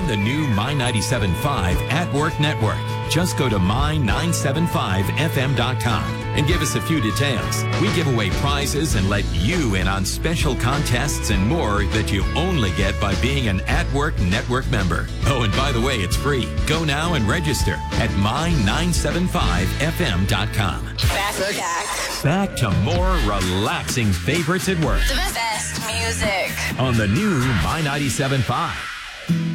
Join the new My 97.5 at Work Network. Just go to my975fm.com and give us a few details. We give away prizes and let you in on special contests and more that you only get by being an At Work Network member. Oh, and by the way, it's free. Go now and register at my975fm.com. Back to more relaxing favorites at work. The best music on the new My 97.5.